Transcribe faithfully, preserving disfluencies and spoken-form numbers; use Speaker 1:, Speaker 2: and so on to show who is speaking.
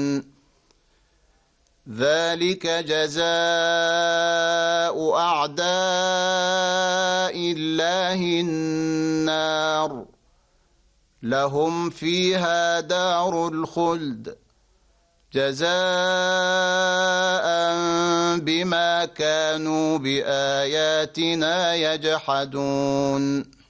Speaker 1: يعملون ذلك جزاء أعداء الله النار لهم فيها دار الخلد جزاء بما كانوا بآياتنا يجحدون